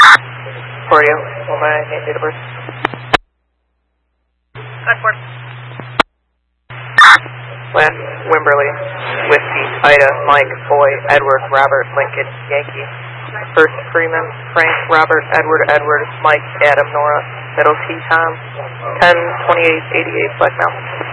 Portio, will my name date of birth? Code 4. West Wimberley, Whiskey, Ida, Mike, Boy, Edward, Robert, Lincoln, Yankee. First Freeman, Frank, Robert, Edward, Mike, Adam, Nora, Middle T, Tom. 10-28-88, Black Mountain.